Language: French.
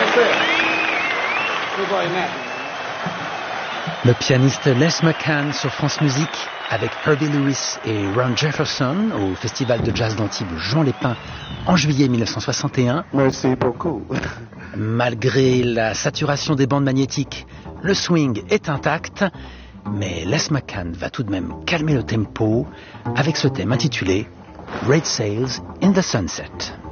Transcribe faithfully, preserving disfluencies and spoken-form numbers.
Le pianiste Les McCann sur France Musique avec Herbie Lewis et Ron Jefferson au Festival de Jazz d'Antibes Jean Lépin en juillet mille neuf cent soixante et un. Merci beaucoup. Malgré la saturation des bandes magnétiques, le swing est intact, mais Les McCann va tout de même calmer le tempo avec ce thème intitulé Great Sails in the Sunset.